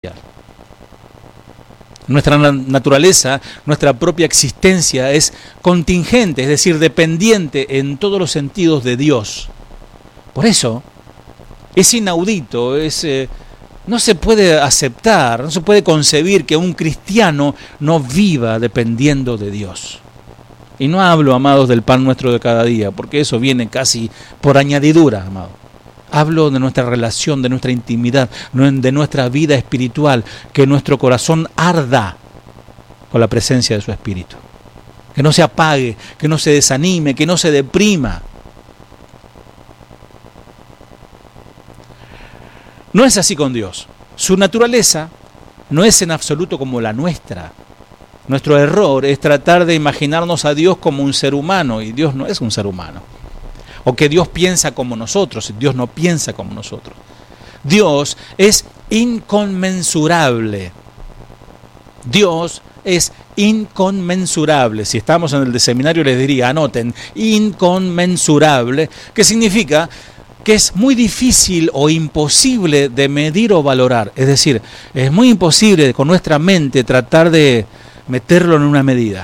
Nuestra naturaleza, nuestra propia existencia es contingente, es decir, dependiente en todos los sentidos de Dios. Por eso es inaudito, no se puede aceptar, no se puede concebir que un cristiano no viva dependiendo de Dios. Y no hablo, amados, del pan nuestro de cada día, porque eso viene casi por añadidura, amados. Hablo de nuestra relación, de nuestra intimidad, de nuestra vida espiritual, que nuestro corazón arda con la presencia de su Espíritu. Que no se apague, que no se desanime, que no se deprima. No es así con Dios. Su naturaleza no es en absoluto como la nuestra. Nuestro error es tratar de imaginarnos a Dios como un ser humano, y Dios no es un ser humano. O que Dios piensa como nosotros, Dios no piensa como nosotros. Dios es inconmensurable. Dios es inconmensurable. Si estamos en el seminario les diría, anoten, inconmensurable, que significa que es muy difícil o imposible de medir o valorar. Es decir, es muy imposible con nuestra mente tratar de meterlo en una medida.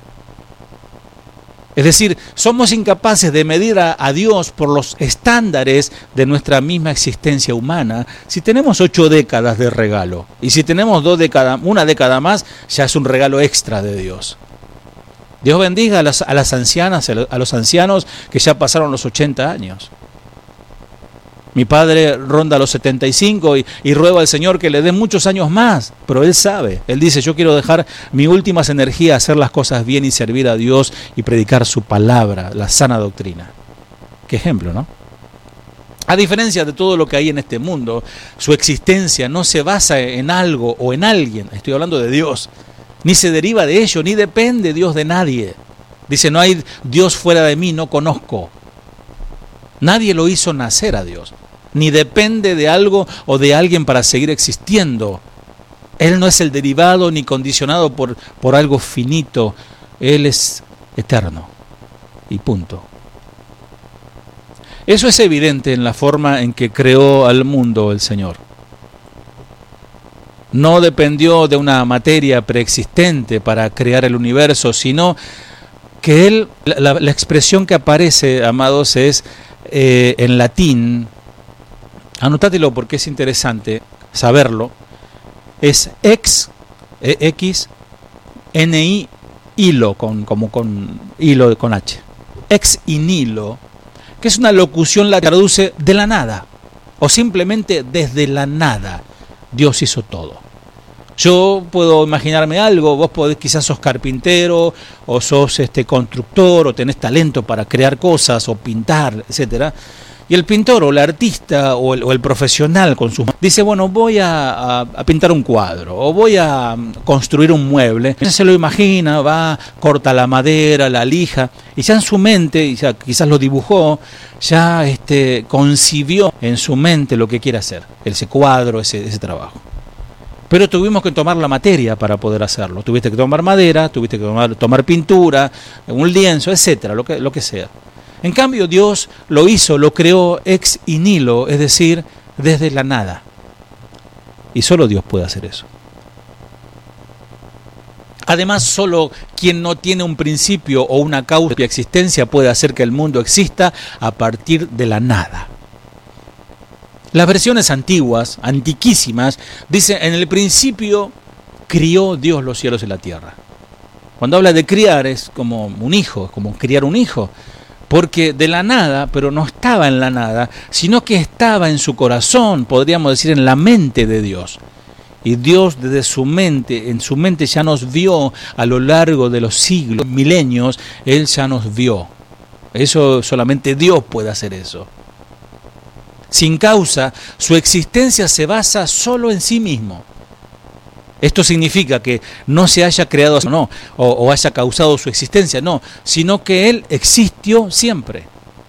Es decir, somos incapaces de medir a Dios por los estándares de nuestra misma existencia humana si tenemos 8 décadas de regalo. Y si tenemos 2 décadas, una década más, ya es un regalo extra de Dios. Dios bendiga a las ancianas, a los ancianos que ya pasaron los 80 años. Mi padre ronda los 75 y ruego al Señor que le dé muchos años más, pero Él sabe. Él dice, yo quiero dejar mis últimas energías a hacer las cosas bien y servir a Dios y predicar su palabra, la sana doctrina. Qué ejemplo, ¿no? A diferencia de todo lo que hay en este mundo, su existencia no se basa en algo o en alguien, estoy hablando de Dios, ni se deriva de ello, ni depende Dios de nadie. Dice, no hay Dios fuera de mí, no conozco. Nadie lo hizo nacer a Dios, ni depende de algo o de alguien para seguir existiendo. Él no es el derivado ni condicionado por algo finito. Él es eterno y punto. Eso es evidente en la forma en que creó al mundo el Señor. No dependió de una materia preexistente para crear el universo, sino que Él, la expresión que aparece, amados, es en latín, anotátelo porque es interesante saberlo, es ex ni hilo, como con hilo con H, ex in nihilo, que es una locución la traduce de la nada, o simplemente desde la nada, Dios hizo todo. Yo puedo imaginarme algo, vos quizás sos carpintero, o sos constructor, o tenés talento para crear cosas, o pintar, etcétera. Y el pintor, o el artista, o el profesional con sus manos, dice, bueno, voy a pintar un cuadro, o voy a construir un mueble. Entonces se lo imagina, va, corta la madera, la lija, y ya en su mente, y ya quizás lo dibujó, ya concibió en su mente lo que quiere hacer, ese cuadro, ese trabajo. Pero tuvimos que tomar la materia para poder hacerlo. Tuviste que tomar madera, tuviste que tomar pintura, un lienzo, etcétera, lo que sea. En cambio, Dios lo hizo, lo creó ex nihilo, es decir, desde la nada. Y solo Dios puede hacer eso. Además, solo quien no tiene un principio o una causa de existencia puede hacer que el mundo exista a partir de la nada. Las versiones antiguas, antiquísimas, dicen, en el principio crió Dios los cielos y la tierra. Cuando habla de criar es como un hijo, es como criar un hijo, porque de la nada, pero no estaba en la nada, sino que estaba en su corazón, podríamos decir en la mente de Dios. Y Dios desde su mente, en su mente ya nos vio a lo largo de los siglos, milenios, Él ya nos vio. Eso solamente Dios puede hacer eso. Sin causa, su existencia se basa solo en sí mismo. Esto significa que no se haya creado o haya causado su existencia, no, sino que Él existió siempre.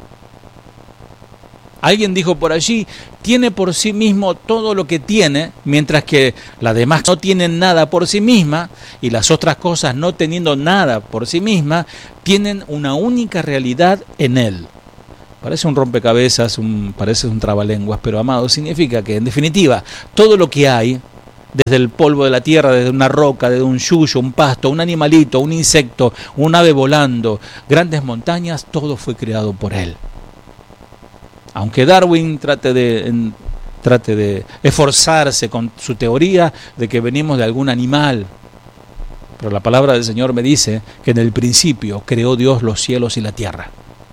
Alguien dijo por allí, tiene por sí mismo todo lo que tiene, mientras que las demás no tienen nada por sí misma, y las otras cosas no teniendo nada por sí mismas, tienen una única realidad en Él. Parece un rompecabezas, parece un trabalenguas, pero amado, significa que en definitiva todo lo que hay desde el polvo de la tierra, desde una roca, desde un yuyo, un pasto, un animalito, un insecto, un ave volando, grandes montañas, todo fue creado por Él. Aunque Darwin trate de esforzarse con su teoría de que venimos de algún animal, pero la palabra del Señor me dice que en el principio creó Dios los cielos y la tierra.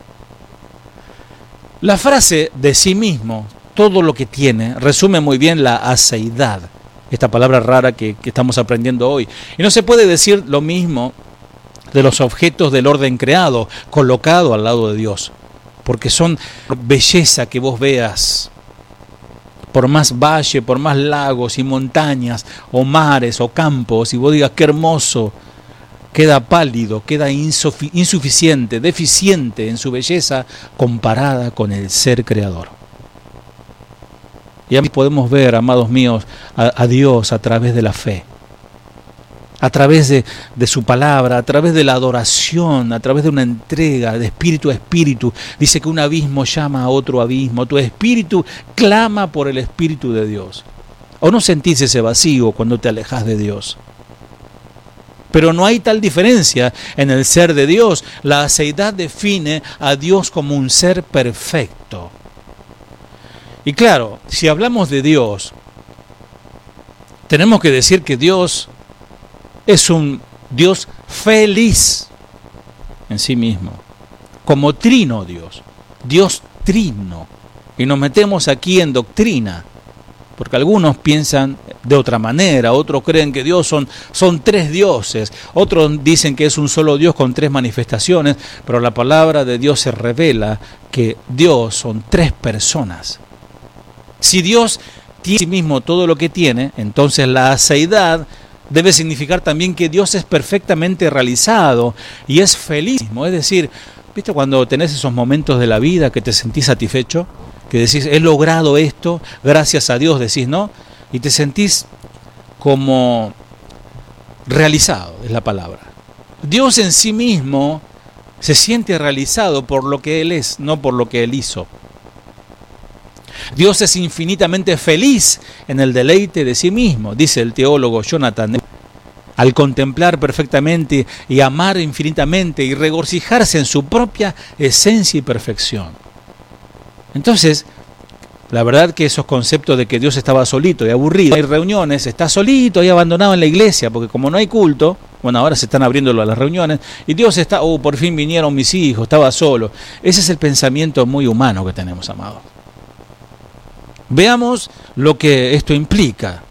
La frase de sí mismo, todo lo que tiene, resume muy bien la aceidad, esta palabra rara que estamos aprendiendo hoy. Y no se puede decir lo mismo de los objetos del orden creado, colocado al lado de Dios, porque son belleza que vos veas. Por más valle, por más lagos y montañas, o mares, o campos, y vos digas qué hermoso, queda pálido, queda insuficiente, deficiente en su belleza comparada con el ser creador. Y a mí podemos ver, amados míos, a Dios a través de la fe, a través de su palabra, a través de la adoración, a través de una entrega de espíritu a espíritu. Dice que un abismo llama a otro abismo, tu espíritu clama por el Espíritu de Dios. ¿O no sentís ese vacío cuando te alejas de Dios? Pero no hay tal diferencia en el ser de Dios. La aceidad define a Dios como un ser perfecto. Y claro, si hablamos de Dios, tenemos que decir que Dios es un Dios feliz en sí mismo, como trino Dios, Dios trino. Y nos metemos aquí en doctrina, porque algunos piensan de otra manera, otros creen que Dios son tres dioses, otros dicen que es un solo Dios con tres manifestaciones, pero la palabra de Dios se revela que Dios son tres personas. Si Dios tiene en sí mismo todo lo que tiene, entonces la aceidad debe significar también que Dios es perfectamente realizado y es feliz. Es decir, ¿viste cuando tenés esos momentos de la vida que te sentís satisfecho? Que decís, he logrado esto, gracias a Dios, decís, ¿no? Y te sentís como realizado, es la palabra. Dios en sí mismo se siente realizado por lo que Él es, no por lo que Él hizo. Dios es infinitamente feliz en el deleite de sí mismo, dice el teólogo Jonathan, al contemplar perfectamente y amar infinitamente y regocijarse en su propia esencia y perfección. Entonces, la verdad que esos conceptos de que Dios estaba solito y aburrido, hay reuniones, está solito y abandonado en la iglesia, porque como no hay culto, bueno, ahora se están abriendo las reuniones, y Dios está, por fin vinieron mis hijos, estaba solo. Ese es el pensamiento muy humano que tenemos, amados. Veamos lo que esto implica.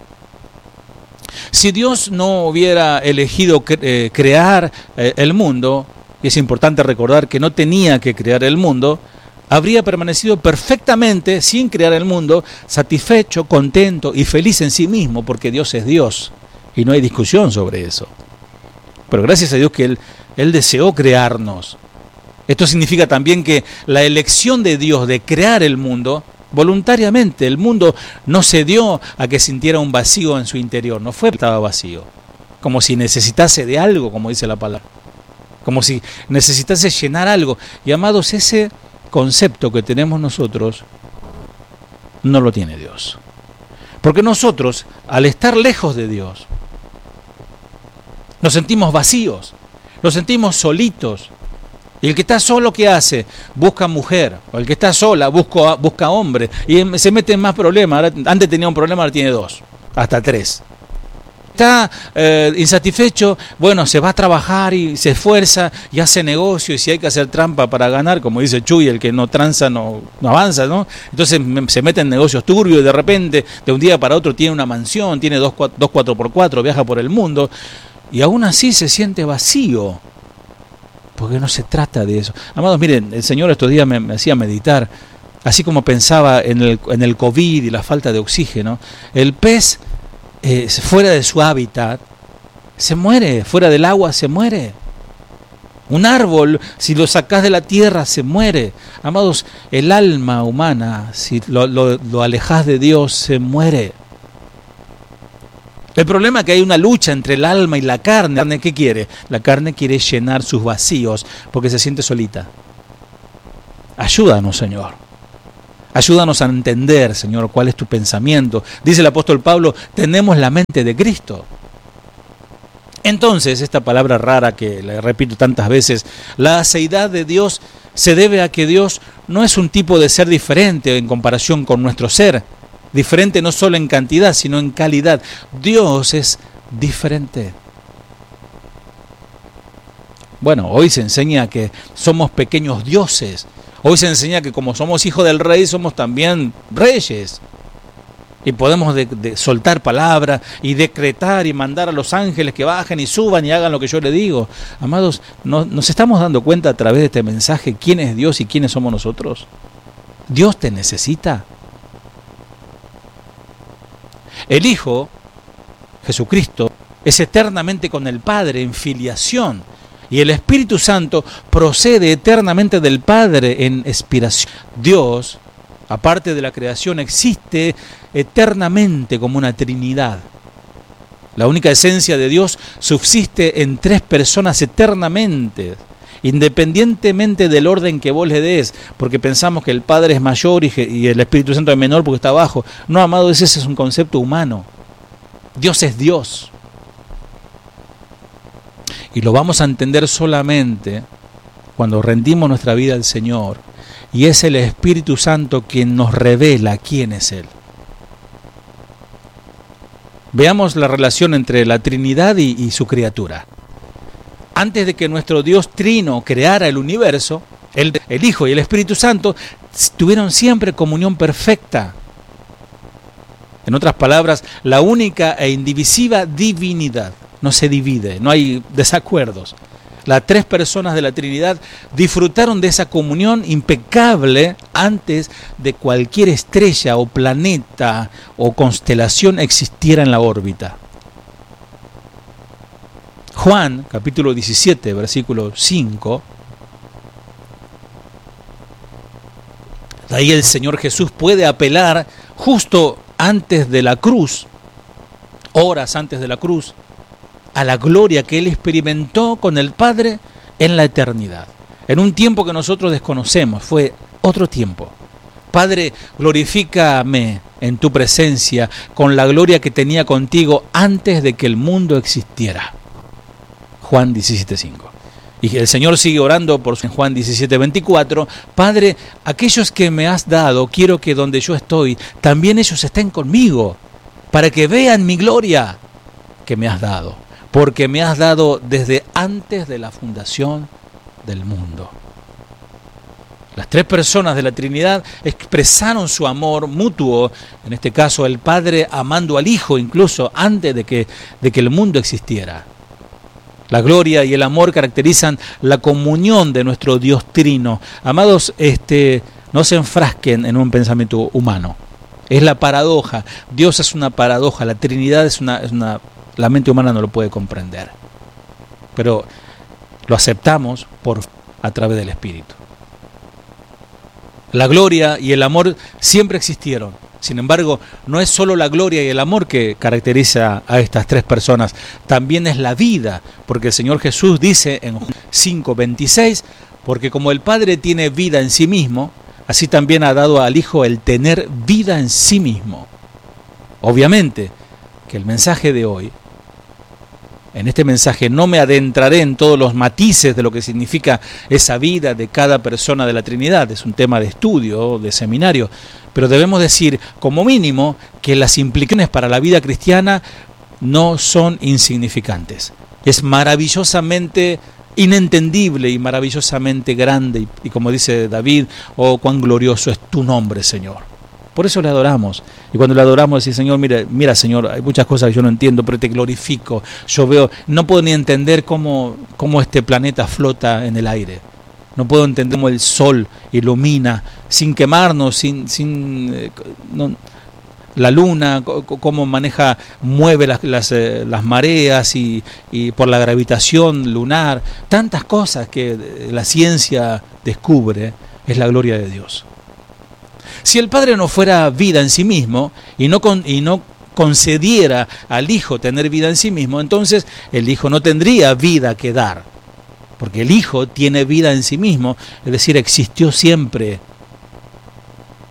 Si Dios no hubiera elegido crear el mundo, y es importante recordar que no tenía que crear el mundo, habría permanecido perfectamente sin crear el mundo, satisfecho, contento y feliz en sí mismo, porque Dios es Dios, y no hay discusión sobre eso. Pero gracias a Dios que Él deseó crearnos. Esto significa también que la elección de Dios de crear el mundo, voluntariamente, el mundo no se dio a que sintiera un vacío en su interior, no fue que estaba vacío, como si necesitase de algo, como dice la palabra, como si necesitase llenar algo. Y amados, ese concepto que tenemos nosotros no lo tiene Dios, porque nosotros, al estar lejos de Dios, nos sentimos vacíos, nos sentimos solitos. Y el que está solo, ¿qué hace? Busca mujer. O el que está sola, busca hombre. Y se mete en más problemas. Antes tenía un problema, ahora tiene dos, hasta tres. Está insatisfecho, bueno, se va a trabajar y se esfuerza y hace negocio. Y si hay que hacer trampa para ganar, como dice Chuy, el que no tranza no avanza, ¿no? Entonces se mete en negocios turbios y de repente, de un día para otro, tiene una mansión, tiene dos 4x4, viaja por el mundo. Y aún así se siente vacío. Porque no se trata de eso. Amados, miren, el Señor estos días me hacía meditar, así como pensaba en el COVID y la falta de oxígeno. El pez, fuera de su hábitat, se muere, fuera del agua se muere. Un árbol, si lo sacás de la tierra, se muere. Amados, el alma humana, si lo alejás de Dios, se muere. El problema es que hay una lucha entre el alma y la carne. ¿La carne qué quiere? La carne quiere llenar sus vacíos porque se siente solita. Ayúdanos, Señor. Ayúdanos a entender, Señor, cuál es tu pensamiento. Dice el apóstol Pablo, tenemos la mente de Cristo. Entonces, esta palabra rara que le repito tantas veces, la aceidad de Dios se debe a que Dios no es un tipo de ser diferente en comparación con nuestro ser. Diferente no solo en cantidad, sino en calidad. Dios es diferente. Bueno, hoy se enseña que somos pequeños dioses. Hoy se enseña que como somos hijos del rey, somos también reyes. Y podemos soltar palabra y decretar y mandar a los ángeles que bajen y suban y hagan lo que yo les digo. Amados, ¿nos estamos dando cuenta a través de este mensaje quién es Dios y quiénes somos nosotros? Dios te necesita. El Hijo, Jesucristo, es eternamente con el Padre en filiación. Y el Espíritu Santo procede eternamente del Padre en expiración. Dios, aparte de la creación, existe eternamente como una Trinidad. La única esencia de Dios subsiste en tres personas eternamente, independientemente del orden que vos le des, porque pensamos que el Padre es mayor y el Espíritu Santo es menor porque está abajo. No, amado, ese es un concepto humano. Dios es Dios. Y lo vamos a entender solamente cuando rendimos nuestra vida al Señor. Y es el Espíritu Santo quien nos revela quién es Él. Veamos la relación entre la Trinidad y su criatura. Antes de que nuestro Dios Trino creara el universo, el Hijo y el Espíritu Santo tuvieron siempre comunión perfecta. En otras palabras, la única e indivisiva divinidad. No se divide, no hay desacuerdos. Las tres personas de la Trinidad disfrutaron de esa comunión impecable antes de cualquier estrella o planeta o constelación existiera en la órbita. Juan, capítulo 17, versículo 5. De ahí el Señor Jesús puede apelar justo antes de la cruz, horas antes de la cruz, a la gloria que Él experimentó con el Padre en la eternidad. En un tiempo que nosotros desconocemos, fue otro tiempo. Padre, glorifícame en tu presencia con la gloria que tenía contigo antes de que el mundo existiera. Juan 17:5. Y el Señor sigue orando por en Juan 17:24. Padre, aquellos que me has dado, quiero que donde yo estoy, también ellos estén conmigo, para que vean mi gloria que me has dado. Porque me has dado desde antes de la fundación del mundo. Las tres personas de la Trinidad expresaron su amor mutuo, en este caso el Padre amando al Hijo incluso antes de que el mundo existiera. La gloria y el amor caracterizan la comunión de nuestro Dios Trino. Amados, no se enfrasquen en un pensamiento humano. Es la paradoja. Dios es una paradoja. La Trinidad es una la mente humana no lo puede comprender. Pero lo aceptamos a través del Espíritu. La gloria y el amor siempre existieron. Sin embargo, no es solo la gloria y el amor que caracteriza a estas tres personas, también es la vida, porque el Señor Jesús dice en 5:26, porque como el Padre tiene vida en sí mismo, así también ha dado al Hijo el tener vida en sí mismo. Obviamente que el mensaje de hoy, en este mensaje no me adentraré en todos los matices de lo que significa esa vida de cada persona de la Trinidad. Es un tema de estudio, de seminario. Pero debemos decir, como mínimo, que las implicaciones para la vida cristiana no son insignificantes. Es maravillosamente inentendible y maravillosamente grande. Y como dice David, oh, cuán glorioso es tu nombre, Señor. Por eso le adoramos. Y cuando le adoramos, decimos, Señor, mira, Señor, hay muchas cosas que yo no entiendo, pero te glorifico. Yo veo, no puedo ni entender cómo este planeta flota en el aire. No puedo entender cómo el sol ilumina sin quemarnos, la luna, cómo mueve las mareas y por la gravitación lunar. Tantas cosas que la ciencia descubre, es la gloria de Dios. Si el Padre no fuera vida en sí mismo y no concediera al Hijo tener vida en sí mismo, entonces el Hijo no tendría vida que dar, porque el Hijo tiene vida en sí mismo, es decir, existió siempre.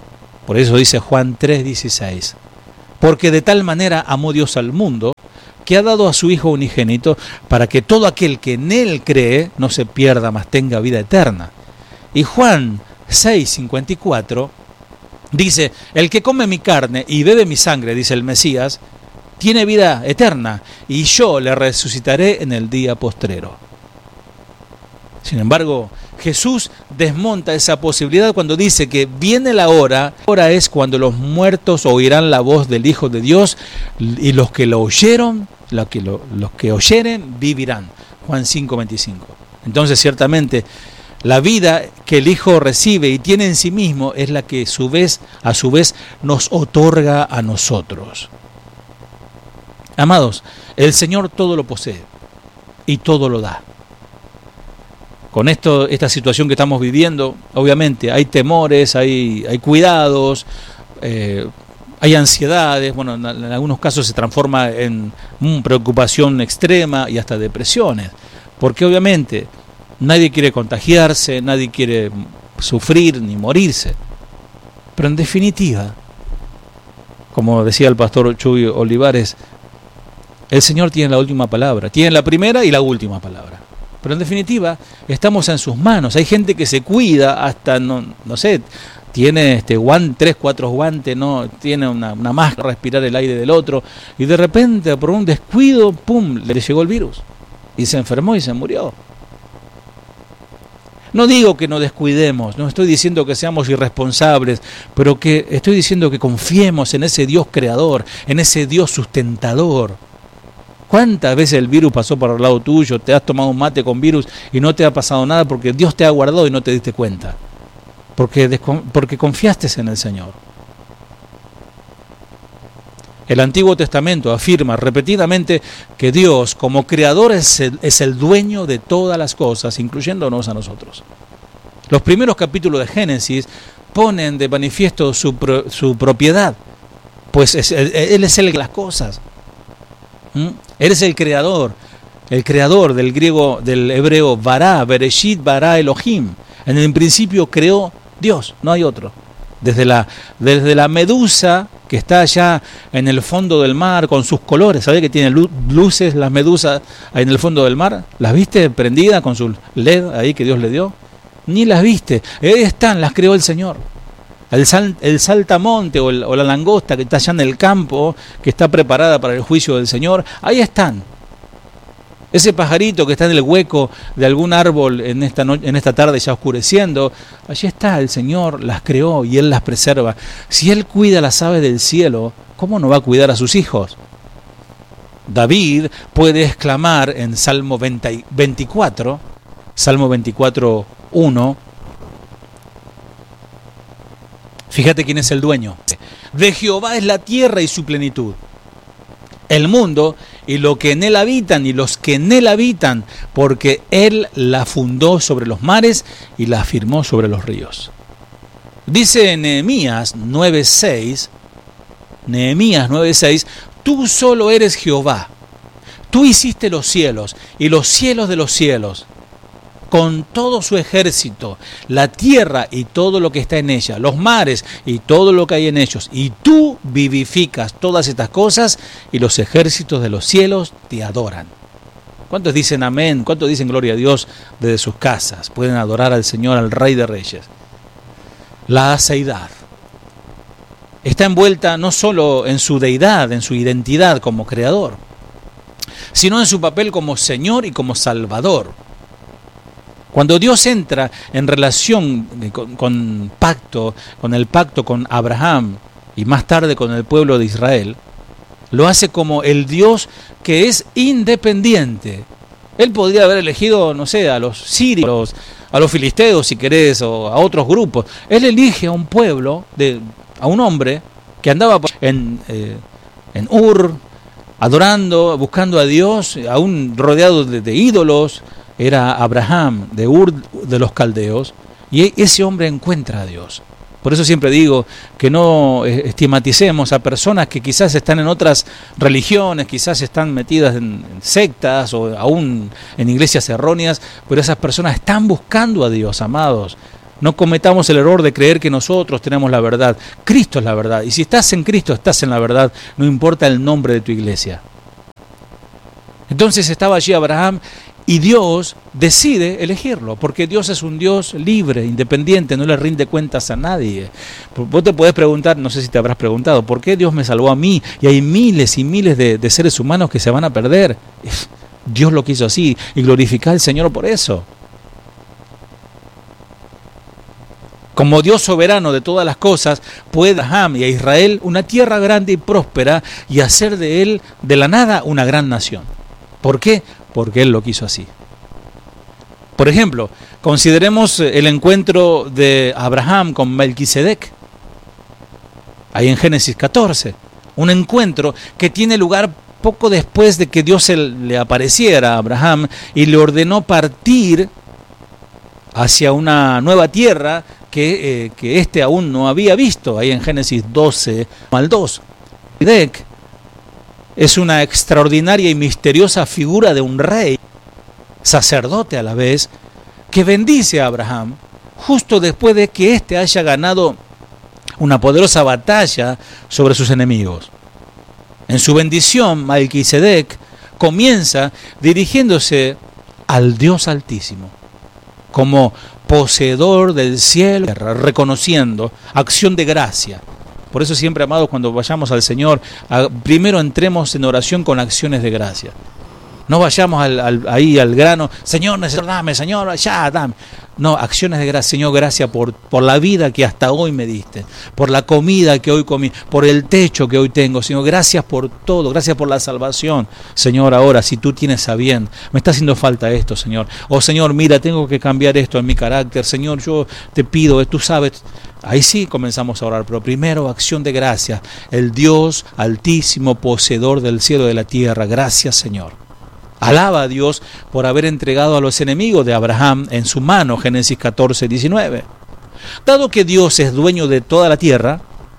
Por eso dice Juan 3:16. Porque de tal manera amó Dios al mundo, que ha dado a su Hijo unigénito, para que todo aquel que en Él cree no se pierda, mas tenga vida eterna. Y Juan 6:54 dice, el que come mi carne y bebe mi sangre, dice el Mesías, tiene vida eterna, y yo le resucitaré en el día postrero. Sin embargo, Jesús desmonta esa posibilidad cuando dice que viene la hora es cuando los muertos oirán la voz del Hijo de Dios, y los que lo oyeron, los que oyeren, vivirán. Juan 5:25. Entonces, ciertamente, la vida que el Hijo recibe y tiene en sí mismo es la que a su vez nos otorga a nosotros. Amados, el Señor todo lo posee y todo lo da. Con esta situación que estamos viviendo, obviamente hay temores, hay cuidados, hay ansiedades, bueno, en algunos casos se transforma en preocupación extrema y hasta depresiones, porque obviamente nadie quiere contagiarse, nadie quiere sufrir ni morirse. Pero en definitiva, como decía el pastor Chuy Olivares, el Señor tiene la última palabra, tiene la primera y la última palabra. Pero en definitiva, estamos en sus manos. Hay gente que se cuida hasta, no sé, tiene 3, 4 guantes, no tiene una máscara, respirar el aire del otro, y de repente, por un descuido, ¡pum!, le llegó el virus. Y se enfermó y se murió. No digo que no descuidemos, no estoy diciendo que seamos irresponsables, pero que estoy diciendo que confiemos en ese Dios creador, en ese Dios sustentador. ¿Cuántas veces el virus pasó por el lado tuyo? Te has tomado un mate con virus y no te ha pasado nada porque Dios te ha guardado y no te diste cuenta. Porque confiaste en el Señor. El Antiguo Testamento afirma repetidamente que Dios, como creador, es el dueño de todas las cosas, incluyéndonos a nosotros. Los primeros capítulos de Génesis ponen de manifiesto su propiedad, pues Él es el de las cosas. Él es el creador del griego, del hebreo bará, bereshit bará Elohim. En el principio creó Dios, no hay otro. Desde la medusa que está allá en el fondo del mar con sus colores, ¿sabes que tiene luces las medusas ahí en el fondo del mar? ¿Las viste prendidas con su LED ahí que Dios le dio? Ni las viste, ahí están, las creó el Señor. El saltamonte o la langosta que está allá en el campo, que está preparada para el juicio del Señor, ahí están. Ese pajarito que está en el hueco de algún árbol en esta tarde ya oscureciendo, allí está, el Señor las creó y Él las preserva. Si Él cuida las aves del cielo, ¿cómo no va a cuidar a sus hijos? David puede exclamar en Salmo 24, Salmo 24:1, fíjate quién es el dueño. De Jehová es la tierra y su plenitud, el mundo y lo que en él habitan y los que en él habitan, porque él la fundó sobre los mares y la afirmó sobre los ríos. Dice Nehemías 9:6, tú solo eres Jehová, tú hiciste los cielos y los cielos de los cielos, con todo su ejército, la tierra y todo lo que está en ella, los mares y todo lo que hay en ellos, y tú vivificas todas estas cosas, y los ejércitos de los cielos te adoran. ¿Cuántos dicen amén? ¿Cuántos dicen gloria a Dios desde sus casas? Pueden adorar al Señor, al Rey de Reyes. La aseidad está envuelta no solo en su deidad, en su identidad como creador, sino en su papel como Señor y como Salvador. Cuando Dios entra en relación con el pacto con Abraham y más tarde con el pueblo de Israel, lo hace como el Dios que es independiente. Él podría haber elegido, no sé, a los sirios, a los filisteos si querés, o a otros grupos. Él elige a un pueblo, a un hombre que andaba en Ur, adorando, buscando a Dios, aún rodeado de ídolos. Era Abraham de Ur de los Caldeos, y ese hombre encuentra a Dios. Por eso siempre digo que no estigmaticemos a personas que quizás están en otras religiones, quizás están metidas en sectas o aún en iglesias erróneas, pero esas personas están buscando a Dios, amados. No cometamos el error de creer que nosotros tenemos la verdad. Cristo es la verdad. Y si estás en Cristo, estás en la verdad. No importa el nombre de tu iglesia. Entonces estaba allí Abraham y Dios decide elegirlo, porque Dios es un Dios libre, independiente, no le rinde cuentas a nadie. Vos te podés preguntar, no sé si te habrás preguntado, ¿por qué Dios me salvó a mí? Y hay miles y miles de seres humanos que se van a perder. Dios lo quiso así, y glorificar al Señor por eso. Como Dios soberano de todas las cosas, puede a Abraham y a Israel una tierra grande y próspera y hacer de él, de la nada, una gran nación. ¿Por qué? Porque Él lo quiso así. Por ejemplo, consideremos el encuentro de Abraham con Melquisedec, ahí en Génesis 14. Un encuentro que tiene lugar poco después de que Dios le apareciera a Abraham y le ordenó partir hacia una nueva tierra que éste aún no había visto, ahí en Génesis 12, al 2. Melquisedec es una extraordinaria y misteriosa figura de un rey, sacerdote a la vez, que bendice a Abraham justo después de que éste haya ganado una poderosa batalla sobre sus enemigos. En su bendición, Melquisedec comienza dirigiéndose al Dios Altísimo, como poseedor del cielo, reconociendo acción de gracia. Por eso siempre, amados, cuando vayamos al Señor, primero entremos en oración con acciones de gracia. No vayamos ahí al grano, Señor, necesito, dame, Señor, ya, dame. No, acciones de gracia. Señor, gracias por la vida que hasta hoy me diste, por la comida que hoy comí, por el techo que hoy tengo. Señor, gracias por todo, gracias por la salvación. Señor, ahora, si tú tienes a bien, me está haciendo falta esto, Señor. Oh, Señor, mira, tengo que cambiar esto en mi carácter. Señor, yo te pido, tú sabes. Ahí sí comenzamos a orar, pero primero acción de gracia. El Dios Altísimo, poseedor del cielo y de la tierra. Gracias, Señor. Alaba a Dios por haber entregado a los enemigos de Abraham en su mano, Génesis 14, 19. Dado que Dios es dueño de toda la tierra,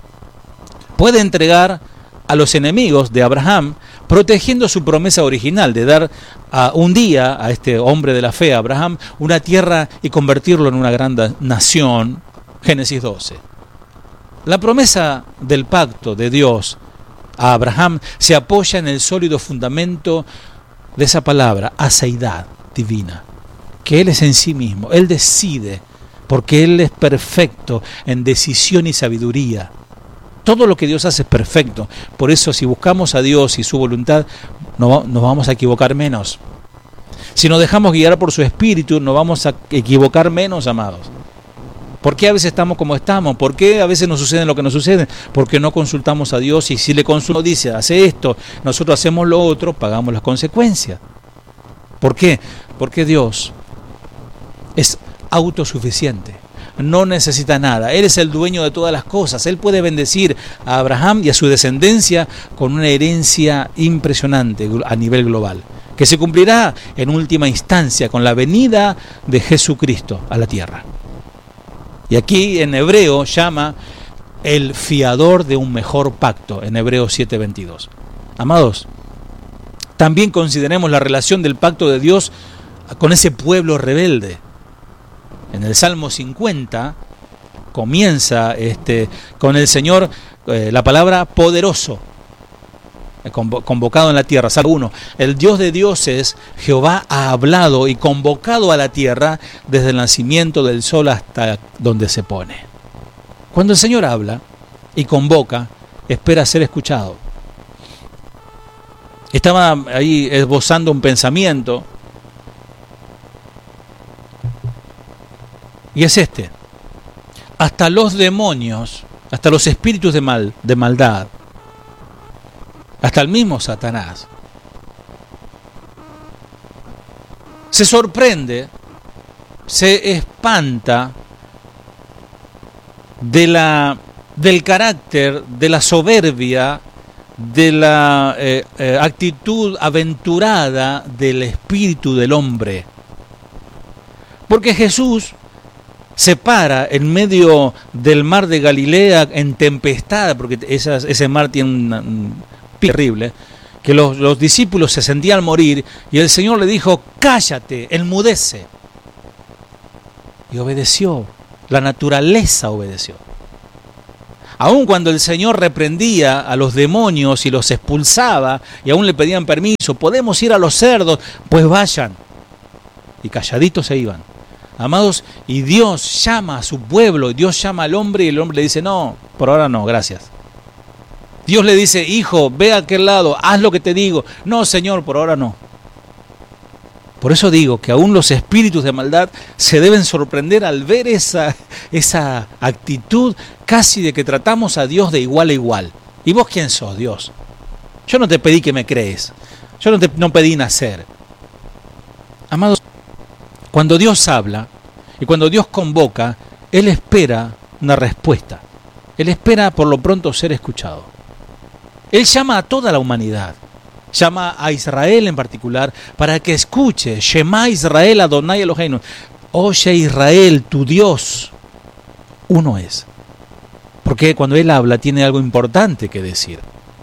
puede entregar a los enemigos de Abraham, protegiendo su promesa original de dar un día a este hombre de la fe, Abraham, una tierra y convertirlo en una gran nación, Génesis 12. La promesa del pacto de Dios a Abraham se apoya en el sólido fundamento de esa palabra, aseidad divina, que Él es en sí mismo. Él decide, porque Él es perfecto en decisión y sabiduría. Todo lo que Dios hace es perfecto. Por eso, si buscamos a Dios y su voluntad, nos vamos a equivocar menos. Si nos dejamos guiar por su Espíritu, nos vamos a equivocar menos, amados. ¿Por qué a veces estamos como estamos? ¿Por qué a veces nos sucede lo que nos sucede? Porque no consultamos a Dios, y si le consultamos, dice, hace esto, nosotros hacemos lo otro, pagamos las consecuencias. ¿Por qué? Porque Dios es autosuficiente, no necesita nada. Él es el dueño de todas las cosas. Él puede bendecir a Abraham y a su descendencia con una herencia impresionante a nivel global, que se cumplirá en última instancia con la venida de Jesucristo a la tierra. Y aquí en hebreo llama el fiador de un mejor pacto, en Hebreos 7:22. Amados, también consideremos la relación del pacto de Dios con ese pueblo rebelde. En el Salmo 50 comienza con el Señor la palabra poderoso, convocado en la tierra. Salmo 1. El Dios de dioses, Jehová, ha hablado y convocado a la tierra desde el nacimiento del sol hasta donde se pone. Cuando el Señor habla y convoca, espera ser escuchado. Estaba ahí esbozando un pensamiento, y es este: hasta los demonios, hasta los espíritus de maldad, hasta el mismo Satanás, se sorprende, se espanta del carácter, de la soberbia, de la actitud aventurada del espíritu del hombre. Porque Jesús se para en medio del mar de Galilea en tempestad, porque ese mar tiene un terrible, que los discípulos se sentían morir, y el Señor le dijo: cállate, enmudece. Y obedeció La naturaleza obedeció. Aun cuando el Señor reprendía a los demonios y los expulsaba, y aún le pedían permiso, podemos ir a los cerdos, pues vayan. Y calladitos se iban. Amados, y Dios llama a su pueblo, Dios llama al hombre y el hombre le dice, no, por ahora no, gracias. Dios le dice, hijo, ve a aquel lado, haz lo que te digo. No, Señor, por ahora no. Por eso digo que aún los espíritus de maldad se deben sorprender al ver esa actitud casi de que tratamos a Dios de igual a igual. ¿Y vos quién sos, Dios? Yo no te pedí que me crees. Yo no pedí nacer. Amados, cuando Dios habla y cuando Dios convoca, Él espera una respuesta. Él espera por lo pronto ser escuchado. Él llama a toda la humanidad. Llama a Israel en particular para que escuche. Shema Israel Adonai Eloheinu. Oye Israel, tu Dios, uno es. Porque cuando Él habla tiene algo importante que decir.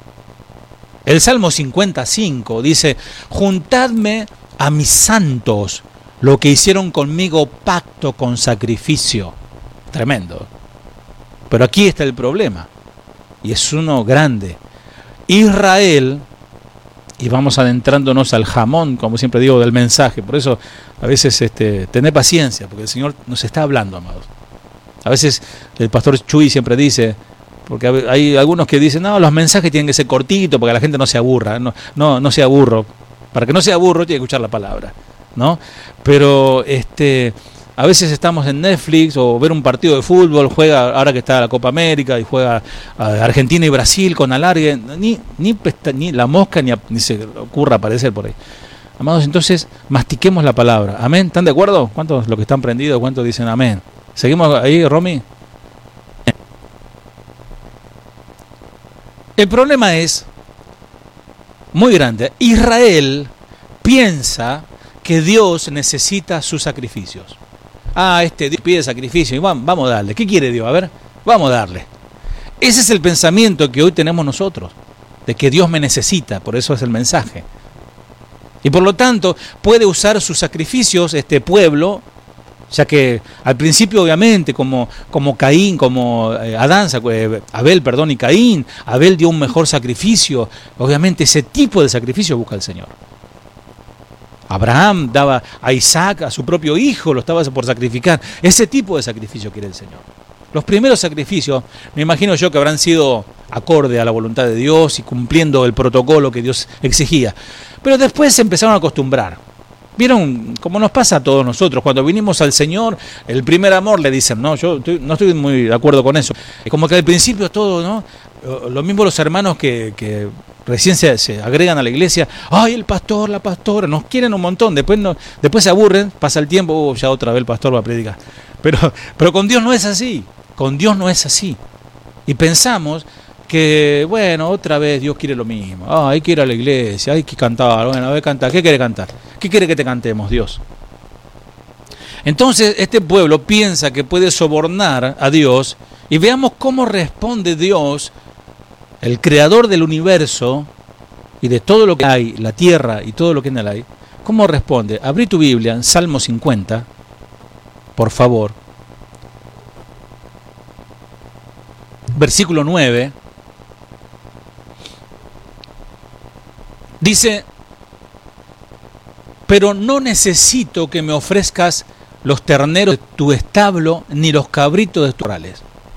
El Salmo 55 dice, juntadme a mis santos, lo que hicieron conmigo pacto con sacrificio. Tremendo. Pero aquí está el problema. Y es uno grande. Israel, y vamos adentrándonos al jamón, como siempre digo, del mensaje. Por eso a veces tener paciencia, porque el Señor nos está hablando, amados. A veces el pastor Chuy siempre dice, porque hay algunos que dicen, no, los mensajes tienen que ser cortitos para que la gente no se aburra. No se aburro. Para que no se aburra tiene que escuchar la palabra, ¿no? Pero a veces estamos en Netflix o ver un partido de fútbol, juega ahora que está la Copa América y juega Argentina y Brasil con alargue, ni la mosca ni se ocurra aparecer por ahí. Amados, entonces mastiquemos la palabra. Amén. ¿Están de acuerdo? ¿Cuántos los que están prendidos? ¿Cuántos dicen amén? ¿Seguimos ahí, Romy? El problema es muy grande. Israel piensa que Dios necesita sus sacrificios. Dios pide sacrificio y vamos a darle. ¿Qué quiere Dios? A ver, vamos a darle. Ese es el pensamiento que hoy tenemos nosotros, de que Dios me necesita, por eso es el mensaje. Y por lo tanto, puede usar sus sacrificios este pueblo, ya que al principio obviamente como Caín, como Abel y Caín, Abel dio un mejor sacrificio, obviamente ese tipo de sacrificio busca el Señor. Abraham daba a Isaac, a su propio hijo, lo estaba por sacrificar. Ese tipo de sacrificio quiere el Señor. Los primeros sacrificios, me imagino yo que habrán sido acorde a la voluntad de Dios y cumpliendo el protocolo que Dios exigía. Pero después se empezaron a acostumbrar. ¿Vieron cómo nos pasa a todos nosotros? Cuando vinimos al Señor, el primer amor le dicen, no, yo no estoy muy de acuerdo con eso. Como que al principio todo, ¿no? Lo mismo los hermanos que recién se agregan a la iglesia, ay, el pastor, la pastora, nos quieren un montón, después se aburren, pasa el tiempo, ya otra vez el pastor va a predicar. Pero con Dios no es así, con Dios no es así. Y pensamos que, bueno, otra vez Dios quiere lo mismo, hay que ir a la iglesia, hay que cantar, bueno, a ver, cantar, ¿qué quiere cantar? ¿Qué quiere que te cantemos, Dios? Entonces este pueblo piensa que puede sobornar a Dios, y veamos cómo responde Dios, el creador del universo y de todo lo que hay, la tierra y todo lo que en él hay. ¿Cómo responde? Abrí tu Biblia en Salmo 50, por favor. Versículo 9. Dice, pero no necesito que me ofrezcas los terneros de tu establo ni los cabritos de tus corrales.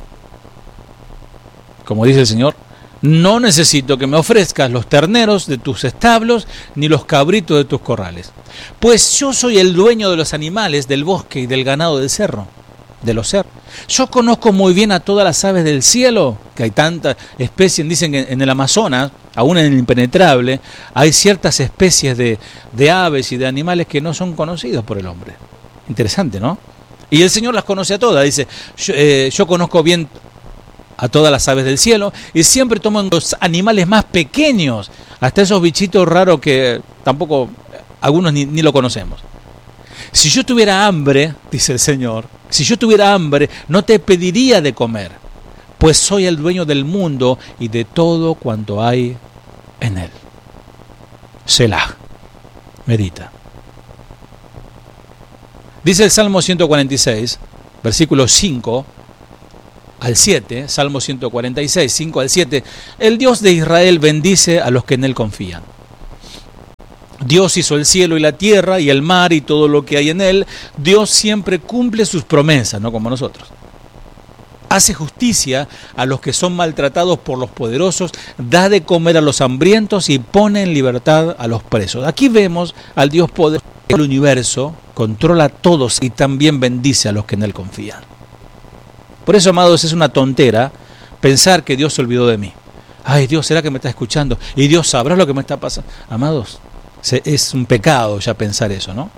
Como dice el Señor, no necesito que me ofrezcas los terneros de tus establos ni los cabritos de tus corrales. Pues yo soy el dueño de los animales del bosque y del ganado del cerro, de los cerros. Yo conozco muy bien a todas las aves del cielo, que hay tantas especies, dicen que en el Amazonas, aún en el impenetrable, hay ciertas especies de aves y de animales que no son conocidos por el hombre. Interesante, ¿no? Y el Señor las conoce a todas, dice, yo conozco bien a todas las aves del cielo, y siempre toman los animales más pequeños, hasta esos bichitos raros que tampoco algunos ni lo conocemos. Si yo tuviera hambre, dice el Señor, si yo tuviera hambre, no te pediría de comer, pues soy el dueño del mundo y de todo cuanto hay en él. Selah, medita. Dice el Salmo 146, versículos 5 al 7, Salmo 146, 5 al 7, el Dios de Israel bendice a los que en Él confían. Dios hizo el cielo y la tierra y el mar y todo lo que hay en él. Dios siempre cumple sus promesas, no como nosotros. Hace justicia a los que son maltratados por los poderosos, da de comer a los hambrientos y pone en libertad a los presos. Aquí vemos al Dios poderoso del universo, controla a todos y también bendice a los que en Él confían. Por eso, amados, es una tontera pensar que Dios se olvidó de mí. Ay, Dios, ¿será que me está escuchando? Y Dios sabrá lo que me está pasando. Amados, es un pecado ya pensar eso, ¿no?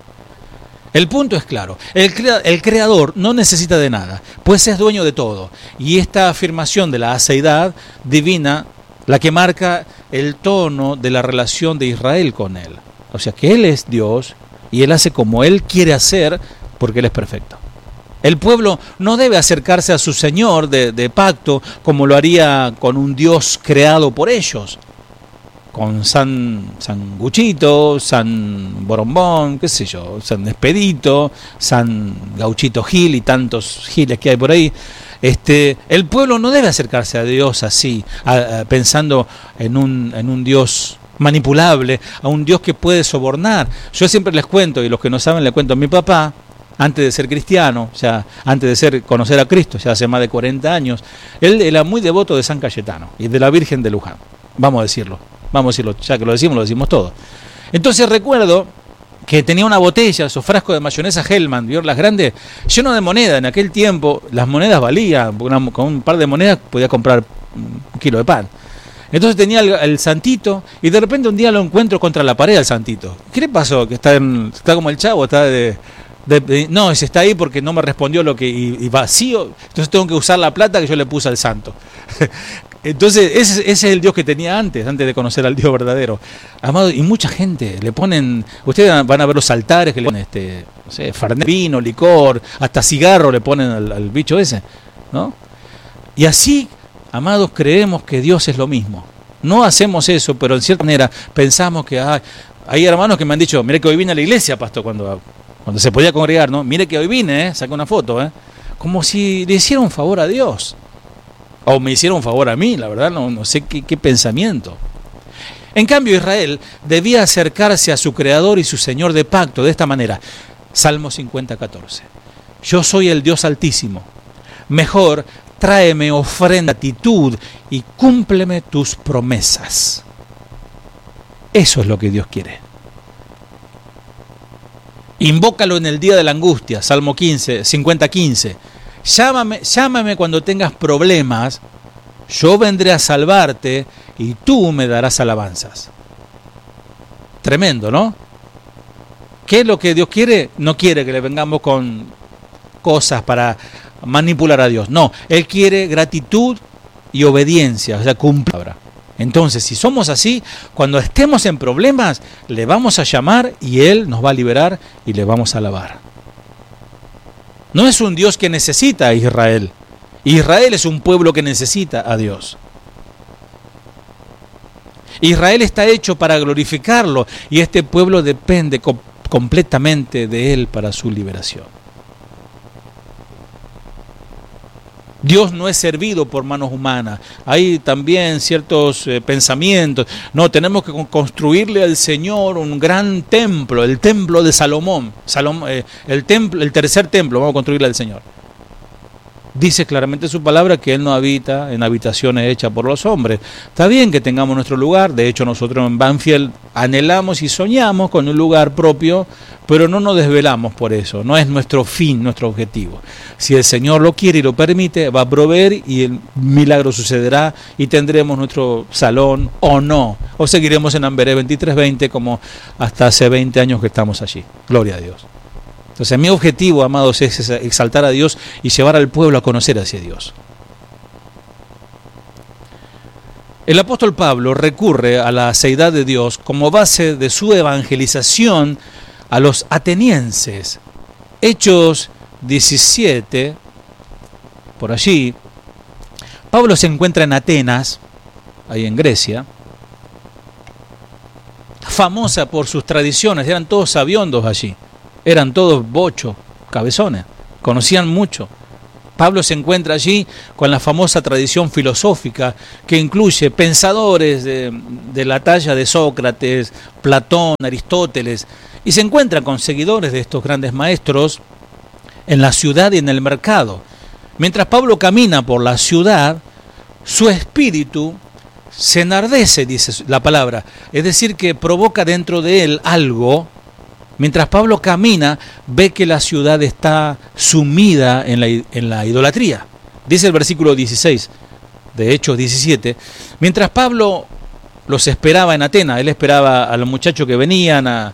El punto es claro, el creador no necesita de nada, pues es dueño de todo. Y esta afirmación de la aceidad divina, la que marca el tono de la relación de Israel con Él. O sea que Él es Dios y Él hace como Él quiere hacer porque Él es perfecto. El pueblo no debe acercarse a su Señor de pacto como lo haría con un Dios creado por ellos. Con San Guchito, San Borombón, qué sé yo, San Expedito, San Gauchito Gil y tantos giles que hay por ahí. El pueblo no debe acercarse a Dios así, pensando en un Dios manipulable, a un Dios que puede sobornar. Yo siempre les cuento, y los que no saben les cuento, mi papá, antes de ser cristiano, ya antes de conocer a Cristo, ya hace más de 40 años, él era muy devoto de San Cayetano y de la Virgen de Luján, vamos a decirlo, ya que lo decimos todo. Entonces recuerdo que tenía una botella, esos frascos de mayonesa Hellman, ¿vieron las grandes? Lleno de moneda. En aquel tiempo las monedas valían, con un par de monedas podía comprar un kilo de pan. Entonces tenía el santito y de repente un día lo encuentro contra la pared al santito. ¿Qué le pasó? Que está como el Chavo, está no, ese está ahí porque no me respondió lo que y vacío, entonces tengo que usar la plata que yo le puse al santo. Entonces ese es el Dios que tenía antes de conocer al Dios verdadero. Amado, y mucha gente le ponen, ustedes van a ver los altares que le ponen no sé, fernet, vino, licor, hasta cigarro le ponen al bicho ese, ¿no? Y así, amados, creemos que Dios es lo mismo. No hacemos eso, pero en cierta manera pensamos que hay hermanos que me han dicho, mire que hoy vine a la iglesia, pastor, cuando se podía congregar, ¿no? Mire que hoy vine, saca una foto, como si le hiciera un favor a Dios. O me hiciera un favor a mí, la verdad, no sé qué pensamiento. En cambio, Israel debía acercarse a su Creador y su Señor de pacto de esta manera. Salmo 50:14. Yo soy el Dios Altísimo. Mejor, tráeme ofrenda, gratitud y cúmpleme tus promesas. Eso es lo que Dios quiere. Invócalo en el día de la angustia, Salmo 50:15. Llámame cuando tengas problemas, yo vendré a salvarte y tú me darás alabanzas. Tremendo, ¿no? ¿Qué es lo que Dios quiere? No quiere que le vengamos con cosas para manipular a Dios. No, Él quiere gratitud y obediencia, o sea, cumplir. Entonces, si somos así, cuando estemos en problemas, le vamos a llamar y Él nos va a liberar y le vamos a alabar. No es un Dios que necesita a Israel. Israel es un pueblo que necesita a Dios. Israel está hecho para glorificarlo y este pueblo depende completamente de Él para su liberación. Dios no es servido por manos humanas. Hay también ciertos pensamientos. No, tenemos que construirle al Señor un gran templo, el templo de Salomón. El tercer templo, vamos a construirle al Señor. Dice claramente su palabra que Él no habita en habitaciones hechas por los hombres. Está bien que tengamos nuestro lugar. De hecho, nosotros en Banfield anhelamos y soñamos con un lugar propio, pero no nos desvelamos por eso. No es nuestro fin, nuestro objetivo. Si el Señor lo quiere y lo permite, va a proveer y el milagro sucederá y tendremos nuestro salón o no. O seguiremos en Amberé 2320 como hasta hace 20 años que estamos allí. Gloria a Dios. Entonces mi objetivo, amados, es exaltar a Dios y llevar al pueblo a conocer hacia Dios. El apóstol Pablo recurre a la aceidad de Dios como base de su evangelización a los atenienses. Hechos 17, por allí, Pablo se encuentra en Atenas, ahí en Grecia, famosa por sus tradiciones, eran todos sabiondos allí. Eran todos bochos, cabezones, conocían mucho. Pablo se encuentra allí con la famosa tradición filosófica que incluye pensadores de la talla de Sócrates, Platón, Aristóteles, y se encuentra con seguidores de estos grandes maestros en la ciudad y en el mercado. Mientras Pablo camina por la ciudad, su espíritu se enardece, dice la palabra, es decir, que provoca dentro de él algo. Mientras Pablo camina, ve que la ciudad está sumida en la idolatría. Dice el versículo 16 de Hechos 17, mientras Pablo los esperaba en Atenas, él esperaba a los muchachos que venían, a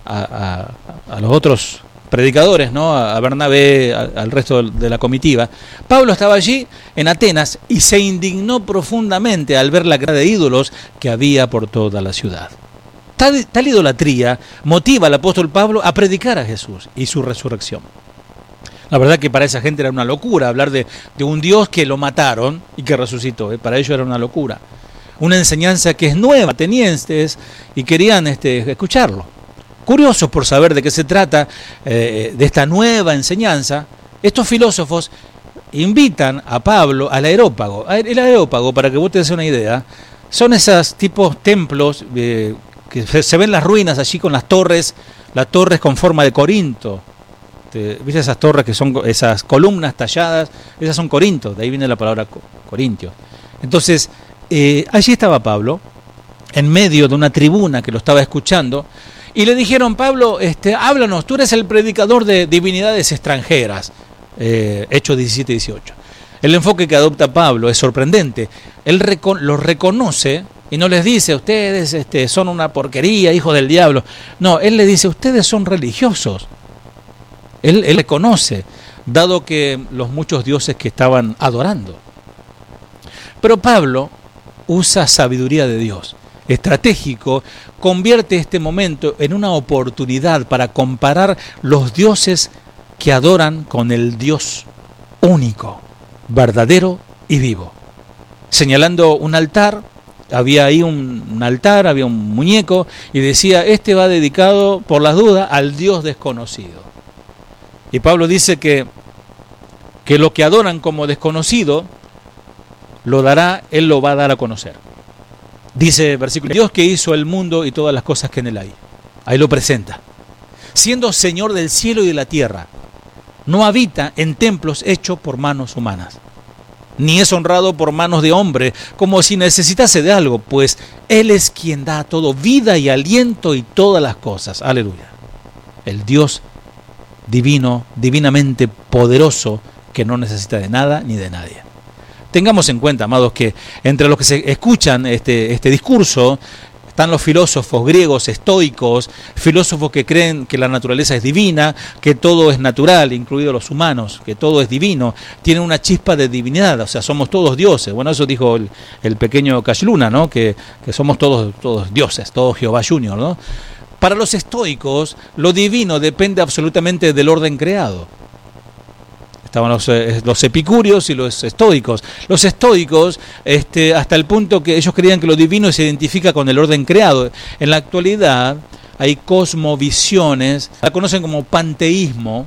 los otros predicadores, ¿no? A Bernabé, al resto de la comitiva. Pablo estaba allí en Atenas y se indignó profundamente al ver la cantidad de ídolos que había por toda la ciudad. Tal idolatría motiva al apóstol Pablo a predicar a Jesús y su resurrección. La verdad que para esa gente era una locura hablar de un Dios que lo mataron y que resucitó. Para ellos era una locura. Una enseñanza que es nueva, atenienses, y querían escucharlo. Curiosos por saber de qué se trata de esta nueva enseñanza, estos filósofos invitan a Pablo al Areópago. El Areópago, para que vos te des una idea, son esos tipos templos que se ven las ruinas allí con las torres con forma de Corinto. ¿Viste esas torres que son esas columnas talladas? Esas son Corinto, de ahí viene la palabra Corintio. Entonces, allí estaba Pablo, en medio de una tribuna que lo estaba escuchando, y le dijeron: Pablo, háblanos, tú eres el predicador de divinidades extranjeras. Hechos 17 y 18. El enfoque que adopta Pablo es sorprendente. Él los reconoce y no les dice: ustedes son una porquería, hijos del diablo. No, él le dice: ustedes son religiosos. Él reconoce, dado que los muchos dioses que estaban adorando. Pero Pablo usa sabiduría de Dios. Estratégico, convierte este momento en una oportunidad para comparar los dioses que adoran con el Dios único, verdadero y vivo. Señalando un altar, había ahí un altar, había un muñeco, y decía: este va dedicado, por las dudas, al Dios desconocido. Y Pablo dice que lo que adoran como desconocido, él lo va a dar a conocer. Dice versículo: Dios que hizo el mundo y todas las cosas que en él hay. Ahí lo presenta. Siendo Señor del cielo y de la tierra, no habita en templos hechos por manos humanas, ni es honrado por manos de hombre, como si necesitase de algo, pues Él es quien da a todo vida y aliento y todas las cosas. Aleluya. El Dios divino, divinamente poderoso, que no necesita de nada ni de nadie. Tengamos en cuenta, amados, que entre los que se escuchan este discurso están los filósofos griegos estoicos, filósofos que creen que la naturaleza es divina, que todo es natural, incluidos los humanos, que todo es divino, tienen una chispa de divinidad, o sea, somos todos dioses. Bueno, eso dijo el pequeño Cash Luna, ¿no? Que somos todos dioses, todos Jehová Junior, ¿no? Para los estoicos, lo divino depende absolutamente del orden creado. Estaban los epicúreos y los estoicos. Los estoicos, hasta el punto que ellos creían que lo divino se identifica con el orden creado. En la actualidad hay cosmovisiones, la conocen como panteísmo,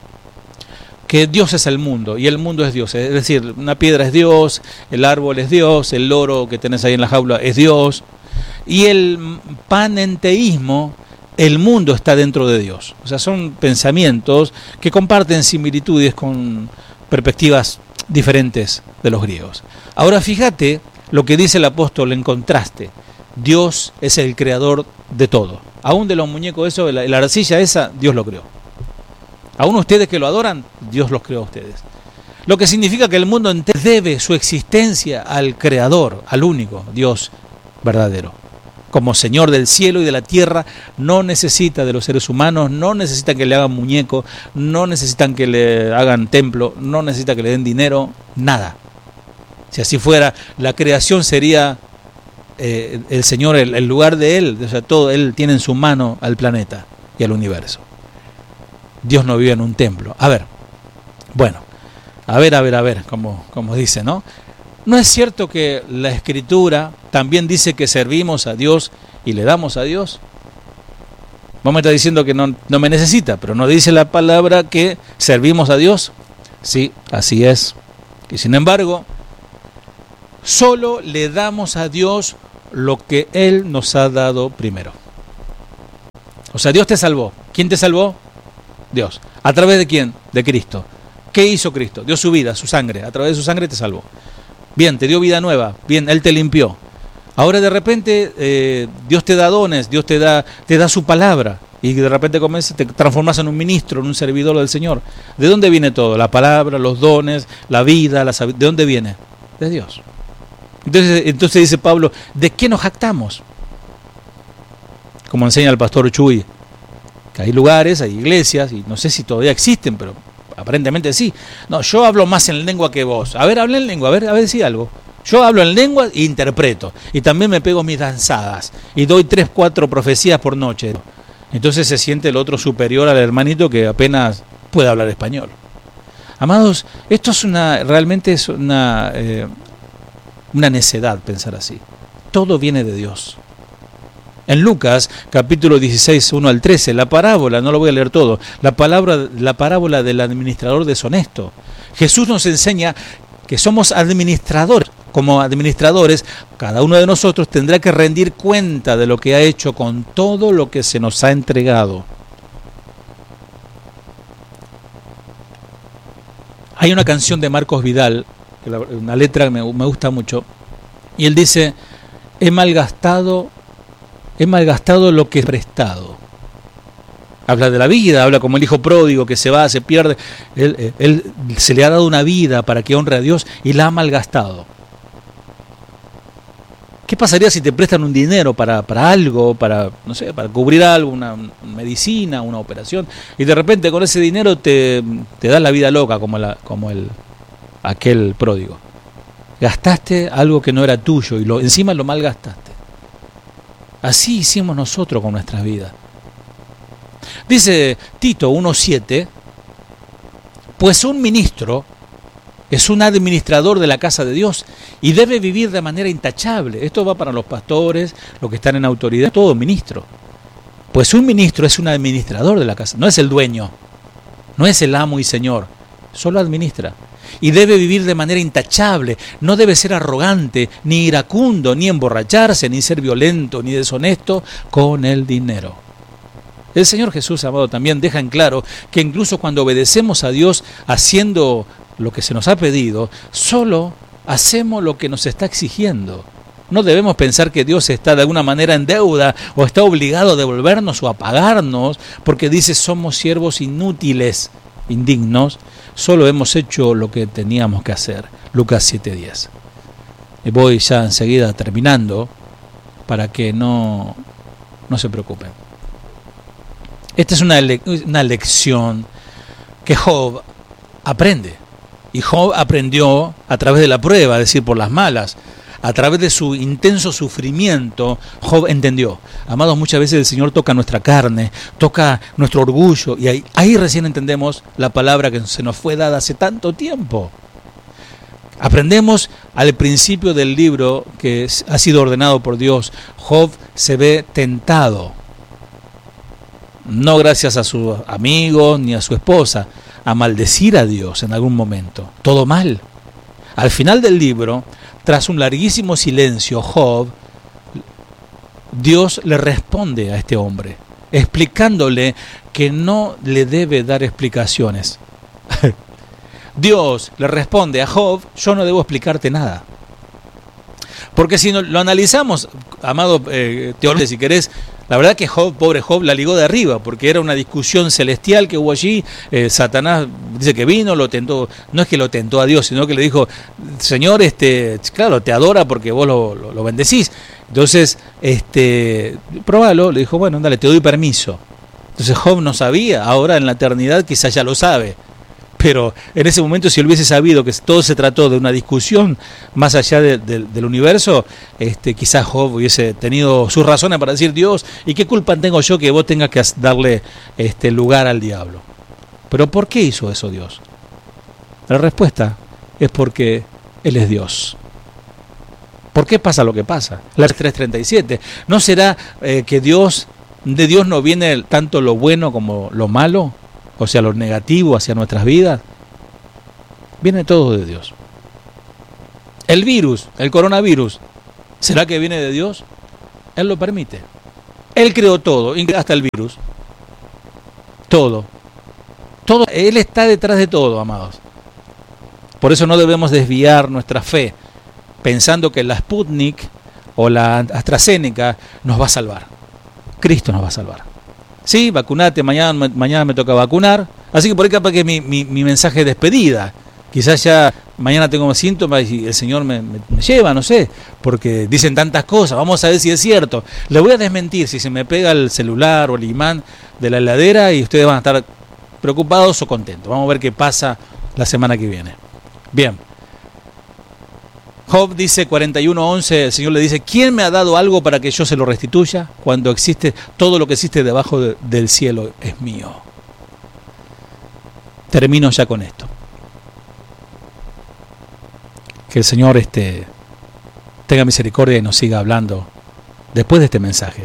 que Dios es el mundo y el mundo es Dios. Es decir, una piedra es Dios, el árbol es Dios, el loro que tenés ahí en la jaula es Dios. Y el panenteísmo, el mundo está dentro de Dios. O sea, son pensamientos que comparten similitudes con perspectivas diferentes de los griegos. Ahora fíjate lo que dice el apóstol en contraste. Dios es el creador de todo. Aún de los muñecos, eso, la arcilla esa, Dios lo creó. Aún ustedes que lo adoran, Dios los creó a ustedes. Lo que significa que el mundo entero debe su existencia al creador, al único Dios verdadero. Como Señor del cielo y de la tierra, no necesita de los seres humanos, no necesita que le hagan muñeco, no necesitan que le hagan templo, no necesita que le den dinero, nada. Si así fuera, la creación sería el Señor, el lugar de Él, o sea, todo Él tiene en su mano al planeta y al universo. Dios no vive en un templo. A ver, como dice, ¿no? ¿No es cierto que la Escritura también dice que servimos a Dios y le damos a Dios? Vos me estás diciendo que no me necesita, pero ¿no dice la palabra que servimos a Dios? Sí, así es. Y sin embargo, solo le damos a Dios lo que Él nos ha dado primero. O sea, Dios te salvó. ¿Quién te salvó? Dios. ¿A través de quién? De Cristo. ¿Qué hizo Cristo? Dio su vida, su sangre. A través de su sangre te salvó. Bien, te dio vida nueva. Bien, Él te limpió. Ahora de repente Dios te da dones, Dios te da su palabra. Y de repente te transformas en un ministro, en un servidor del Señor. ¿De dónde viene todo? La palabra, los dones, la vida, ¿de dónde viene? De Dios. Entonces dice Pablo, ¿de qué nos jactamos? Como enseña el pastor Chuy, que hay lugares, hay iglesias, y no sé si todavía existen, pero aparentemente sí. No, yo hablo más en lengua que vos. A ver, habla en lengua, a ver si algo. Yo hablo en lengua e interpreto. Y también me pego mis danzadas. Y doy 3, 4 profecías por noche. Entonces se siente el otro superior al hermanito que apenas puede hablar español. Amados, esto es realmente es una necedad pensar así. Todo viene de Dios. En Lucas, capítulo 16, 1 al 13, la parábola, no lo voy a leer todo, la parábola del administrador deshonesto. Jesús nos enseña que somos administradores. Como administradores, cada uno de nosotros tendrá que rendir cuenta de lo que ha hecho con todo lo que se nos ha entregado. Hay una canción de Marcos Vidal, una letra que me gusta mucho, y él dice, he malgastado lo que he prestado. Habla de la vida, habla como el hijo pródigo que se va, se pierde. Él se le ha dado una vida para que honre a Dios y la ha malgastado. ¿Qué pasaría si te prestan un dinero para algo, para cubrir algo, una medicina, una operación, y de repente con ese dinero te das la vida loca como aquel pródigo? Gastaste algo que no era tuyo y encima lo malgastaste. Así hicimos nosotros con nuestras vidas. Dice Tito 1:7, pues un ministro es un administrador de la casa de Dios y debe vivir de manera intachable. Esto va para los pastores, los que están en autoridad, todo ministro. Pues un ministro es un administrador de la casa, no es el dueño, no es el amo y señor, solo administra. Y debe vivir de manera intachable, no debe ser arrogante, ni iracundo, ni emborracharse, ni ser violento, ni deshonesto con el dinero. El Señor Jesús, amado, también deja en claro que incluso cuando obedecemos a Dios haciendo lo que se nos ha pedido, solo hacemos lo que nos está exigiendo. No debemos pensar que Dios está de alguna manera en deuda o está obligado a devolvernos o a pagarnos porque dice somos siervos inútiles, indignos, solo hemos hecho lo que teníamos que hacer. Lucas 7:10. Y voy ya enseguida terminando para que no se preocupen. Esta es una lección que Job aprende. Y Job aprendió a través de la prueba, es decir, por las malas. A través de su intenso sufrimiento, Job entendió. Amados, muchas veces el Señor toca nuestra carne, toca nuestro orgullo, y ahí recién entendemos la palabra que se nos fue dada hace tanto tiempo. Aprendemos al principio del libro que ha sido ordenado por Dios. Job se ve tentado, no gracias a sus amigos ni a su esposa, a maldecir a Dios en algún momento. Todo mal. Al final del libro, tras un larguísimo silencio, Job, Dios le responde a este hombre, explicándole que no le debe dar explicaciones. Dios le responde a Job, yo no debo explicarte nada. Porque si lo analizamos, amado teólogo, si querés, la verdad que Job, pobre Job, la ligó de arriba, porque era una discusión celestial que hubo allí. Satanás dice que vino, lo tentó, no es que lo tentó a Dios, sino que le dijo, Señor, claro, te adora porque vos lo bendecís. Entonces, probalo, le dijo, bueno, dale, te doy permiso. Entonces Job no sabía, ahora en la eternidad quizás ya lo sabe. Pero en ese momento, si él hubiese sabido que todo se trató de una discusión más allá del universo, quizás Job hubiese tenido sus razones para decir, Dios, ¿y qué culpa tengo yo que vos tengas que darle lugar al diablo? Pero ¿por qué hizo eso Dios? La respuesta es porque Él es Dios. ¿Por qué pasa lo que pasa? La 3:37. ¿No será que de Dios no viene tanto lo bueno como lo malo? O sea, lo negativo hacia nuestras vidas. Viene todo de Dios. El virus, el coronavirus, ¿será que viene de Dios? Él lo permite. Él creó todo, hasta el virus. Todo. Todo. Él está detrás de todo, amados. Por eso no debemos desviar nuestra fe pensando que la Sputnik o la AstraZeneca nos va a salvar. Cristo nos va a salvar. Sí, vacunate, mañana me toca vacunar. Así que por ahí capaz que es mi mensaje de despedida. Quizás ya mañana tengo síntomas y el Señor me lleva, no sé, porque dicen tantas cosas. Vamos a ver si es cierto. Le voy a desmentir si se me pega el celular o el imán de la heladera y ustedes van a estar preocupados o contentos. Vamos a ver qué pasa la semana que viene. Bien. Job dice 41:11, el Señor le dice: ¿quién me ha dado algo para que yo se lo restituya? Cuando existe, todo lo que existe debajo del cielo es mío. Termino ya con esto. Que el Señor tenga misericordia y nos siga hablando después de este mensaje.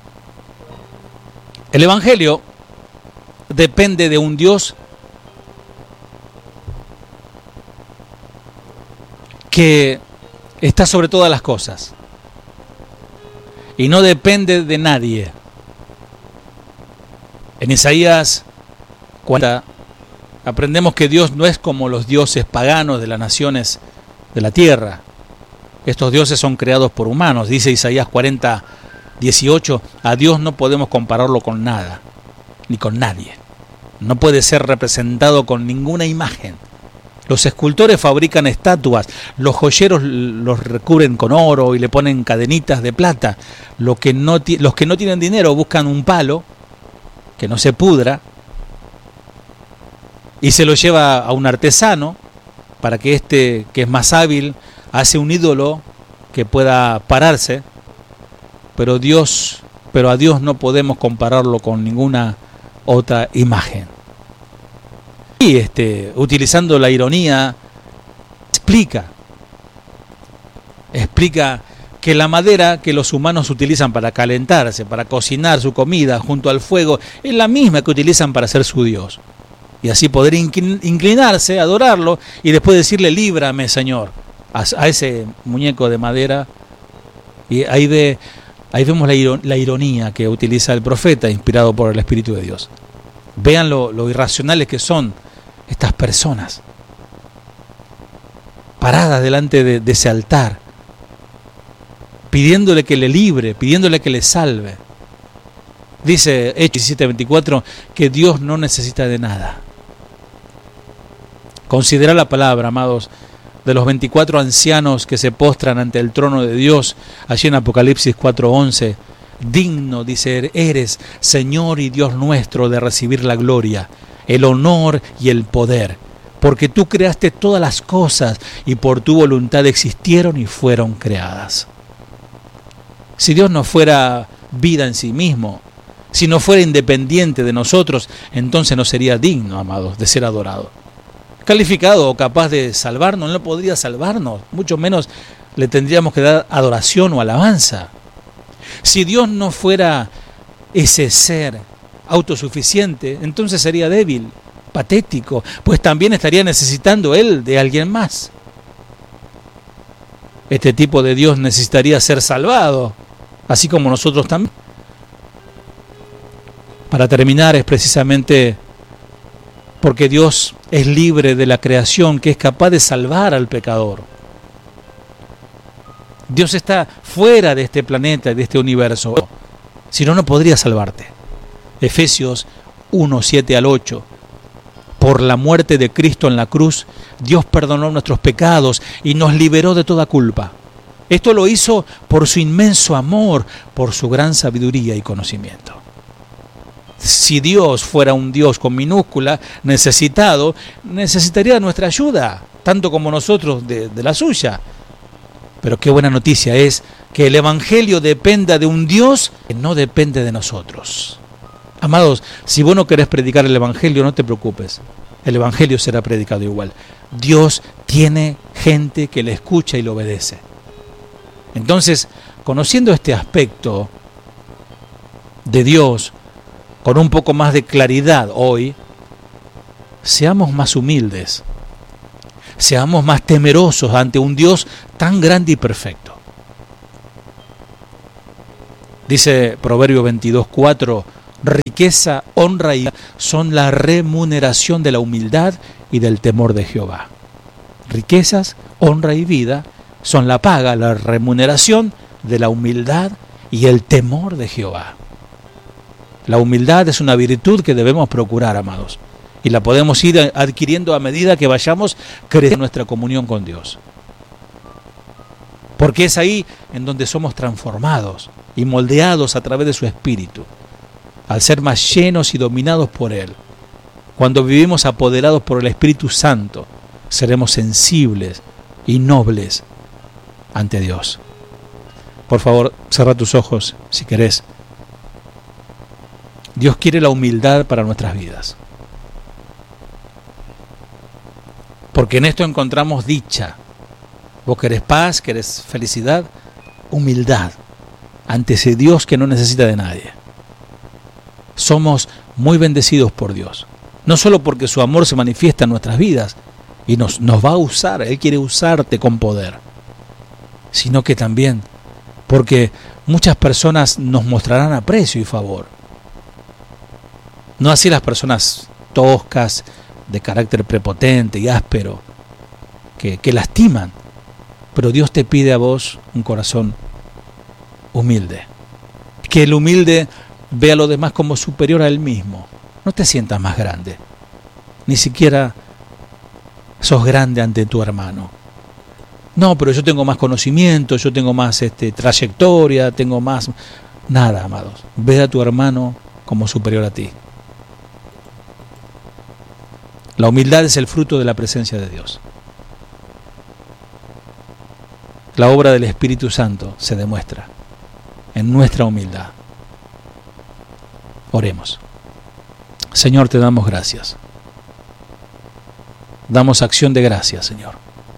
El Evangelio depende de un Dios que está sobre todas las cosas y no depende de nadie. En Isaías 40 aprendemos que Dios no es como los dioses paganos de las naciones de la tierra. Estos dioses son creados por humanos. Dice Isaías 40:18, a Dios no podemos compararlo con nada, ni con nadie. No puede ser representado con ninguna imagen. Los escultores fabrican estatuas, los joyeros los recubren con oro y le ponen cadenitas de plata. Los que no tienen dinero buscan un palo que no se pudra y se lo lleva a un artesano para que que es más hábil, hace un ídolo que pueda pararse. Pero a Dios no podemos compararlo con ninguna otra imagen. Y utilizando la ironía, explica que la madera que los humanos utilizan para calentarse, para cocinar su comida junto al fuego, es la misma que utilizan para ser su Dios. Y así poder inclinarse, adorarlo y después decirle: líbrame, Señor, a ese muñeco de madera. Y ahí vemos la ironía que utiliza el profeta, inspirado por el Espíritu de Dios. Vean lo irracionales que son estas personas, paradas delante de ese altar, pidiéndole que le libre, pidiéndole que le salve. Dice Hechos 17:24 que Dios no necesita de nada. Considera la palabra, amados, de los 24 ancianos que se postran ante el trono de Dios, allí en Apocalipsis 4:11. Digno, dice, eres, Señor y Dios nuestro, de recibir la gloria, el honor y el poder, porque tú creaste todas las cosas y por tu voluntad existieron y fueron creadas. Si Dios no fuera vida en sí mismo, si no fuera independiente de nosotros, entonces no sería digno, amados, de ser adorado. Calificado o capaz de salvarnos, no podría salvarnos, mucho menos le tendríamos que dar adoración o alabanza. Si Dios no fuera ese ser autosuficiente, entonces sería débil, patético, pues también estaría necesitando Él de alguien más. Este tipo de Dios necesitaría ser salvado, así como nosotros también. Para terminar, es precisamente porque Dios es libre de la creación, que es capaz de salvar al pecador. Dios está fuera de este planeta, de este universo. Si no, no podría salvarte. Efesios 1:7-8. Por la muerte de Cristo en la cruz, Dios perdonó nuestros pecados y nos liberó de toda culpa. Esto lo hizo por su inmenso amor, por su gran sabiduría y conocimiento. Si Dios fuera un Dios con minúscula, necesitado, necesitaría nuestra ayuda, tanto como nosotros de la suya. Pero qué buena noticia es que el Evangelio dependa de un Dios que no depende de nosotros. Amados, si vos no querés predicar el Evangelio, no te preocupes. El Evangelio será predicado igual. Dios tiene gente que le escucha y le obedece. Entonces, conociendo este aspecto de Dios, con un poco más de claridad hoy, seamos más humildes. seamos más temerosos ante un Dios tan grande y perfecto. Dice Proverbio 22:4, riqueza, honra y son la remuneración de la humildad y del temor de Jehová. Riquezas, honra y vida son la paga, la remuneración de la humildad y el temor de Jehová. La humildad es una virtud que debemos procurar, amados, y la podemos ir adquiriendo a medida que vayamos creciendo en nuestra comunión con Dios. Porque es ahí en donde somos transformados y moldeados a través de su Espíritu, al ser más llenos y dominados por Él. Cuando vivimos apoderados por el Espíritu Santo, seremos sensibles y nobles ante Dios. Por favor, cierra tus ojos si querés. Dios quiere la humildad para nuestras vidas, porque en esto encontramos dicha. Vos querés paz, querés felicidad, humildad ante ese Dios que no necesita de nadie. Somos muy bendecidos por Dios, no solo porque su amor se manifiesta en nuestras vidas y nos va a usar, Él quiere usarte con poder, sino que también porque muchas personas nos mostrarán aprecio y favor. No así las personas toscas, de carácter prepotente y áspero, que lastiman. Pero Dios te pide a vos un corazón humilde. Que el humilde vea a los demás como superior a él mismo. No te sientas más grande. Ni siquiera sos grande ante tu hermano. No, pero yo tengo más conocimiento, yo tengo más trayectoria, tengo más... Nada, amados. Ve a tu hermano como superior a ti. La humildad es el fruto de la presencia de Dios. La obra del Espíritu Santo se demuestra en nuestra humildad. Oremos. Señor, te damos gracias. Damos acción de gracias, Señor,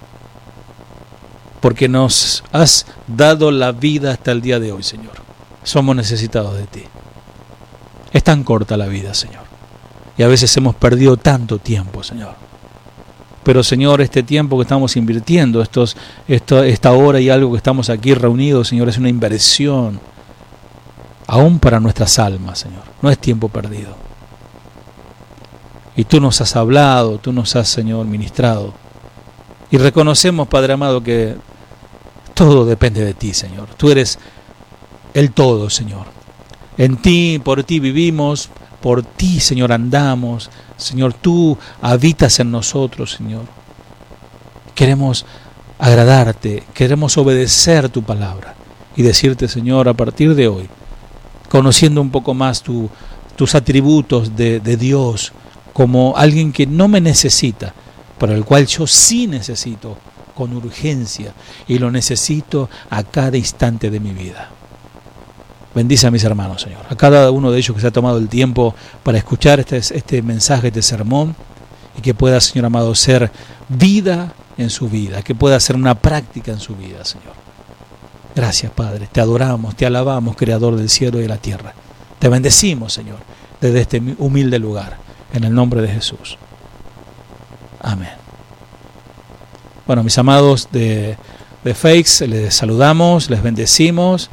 porque nos has dado la vida hasta el día de hoy, Señor. Somos necesitados de ti. Es tan corta la vida, Señor, y a veces hemos perdido tanto tiempo, Señor. Pero, Señor, este tiempo que estamos invirtiendo, esta hora y algo que estamos aquí reunidos, Señor, es una inversión, aún para nuestras almas, Señor. No es tiempo perdido. Y tú nos has hablado, tú nos has, Señor, ministrado. Y reconocemos, Padre amado, que todo depende de ti, Señor. Tú eres el todo, Señor. En ti, por ti vivimos, por ti, Señor, andamos. Señor, tú habitas en nosotros, Señor. Queremos agradarte, queremos obedecer tu palabra y decirte, Señor, a partir de hoy, conociendo un poco más tus atributos de Dios, como alguien que no me necesita, pero el cual yo sí necesito con urgencia y lo necesito a cada instante de mi vida. Bendice a mis hermanos, Señor, a cada uno de ellos que se ha tomado el tiempo para escuchar este mensaje, este sermón, y que pueda, Señor amado, ser vida en su vida, que pueda ser una práctica en su vida, Señor. Gracias, Padre, te adoramos, te alabamos, Creador del cielo y de la tierra. Te bendecimos, Señor, desde este humilde lugar, en el nombre de Jesús. Amén. Bueno, mis amados de Fakes, les saludamos, les bendecimos.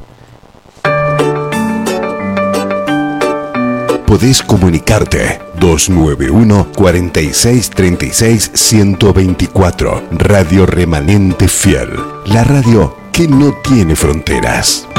Podés comunicarte 291-4636-124. Radio Remanente Fiel, la radio que no tiene fronteras.